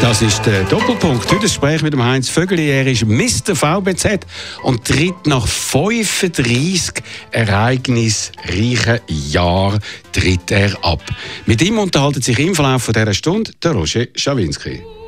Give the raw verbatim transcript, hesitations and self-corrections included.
Das ist der Doppelpunkt. Heute das Gespräch mit dem Heinz Vögeli. Er ist Mister V B Z und tritt nach fünfunddreissig ereignisreichen Jahren tritt er ab. Mit ihm unterhalten sich im Verlauf dieser Stunde der Roger Schawinski.